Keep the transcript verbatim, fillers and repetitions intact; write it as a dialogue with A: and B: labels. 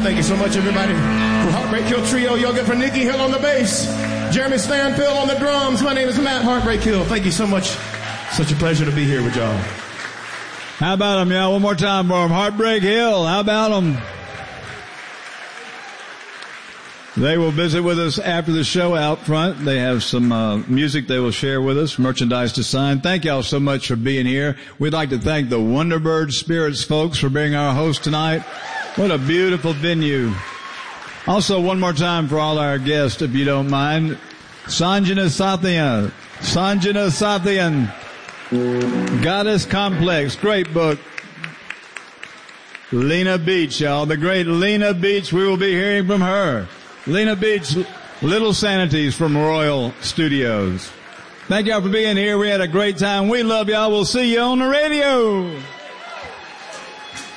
A: Thank you so much, everybody. For Heartbreak Hill Trio, you'll get for Nikki Hill on the bass, Jeremy Stanfield on the drums. My name is Matt Heartbreak Hill. Thank you so much. Such a pleasure to be here with y'all.
B: How about them, y'all? One more time for them. Heartbreak Hill. How about them? They will visit with us after the show out front. They have some uh, music they will share with us, merchandise to sign. Thank y'all so much for being here. We'd like to thank the Wonderbird Spirits folks for being our host tonight. What a beautiful venue. Also, one more time for all our guests, if you don't mind. Sanjana Sathian. Sanjana Sathian. Goddess Complex. Great book. Lena Beach, y'all. The great Lena Beach. We will be hearing from her. Lena Beach, Little Sanities from Royal Studios. Thank y'all for being here. We had a great time. We love y'all. We'll see you on the radio.